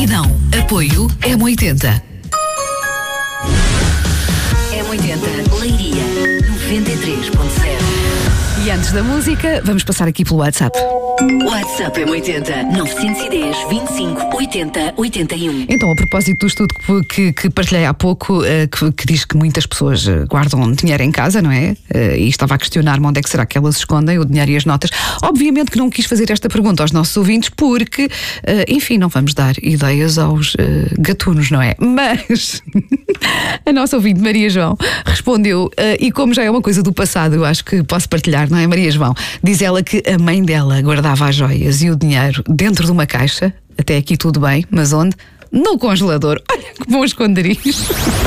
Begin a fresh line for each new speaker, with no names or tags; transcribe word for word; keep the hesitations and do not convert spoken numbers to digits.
não. Apoio M oitenta.
M oitenta, Leiria, noventa e três ponto zero.
E antes da música, vamos passar aqui pelo WhatsApp.
WhatsApp M oitenta, nove um zero, vinte e cinco, oitenta, oitenta e um.
Então, a propósito do estudo que, que, que partilhei há pouco, uh, que, que diz que muitas pessoas uh, guardam dinheiro em casa, não é? Uh, e estava a questionar-me onde é que será que elas escondem o dinheiro e as notas. Obviamente que não quis fazer esta pergunta aos nossos ouvintes porque, uh, enfim, não vamos dar ideias aos uh, gatunos, não é? Mas a nossa ouvinte Maria João respondeu, uh, e como já é uma coisa do passado, eu acho que posso partilhar, não é, Maria João? Diz ela que a mãe dela guardava as joias e o dinheiro dentro de uma caixa. Até aqui tudo bem, mas onde? No congelador. Olha que bom esconderijo.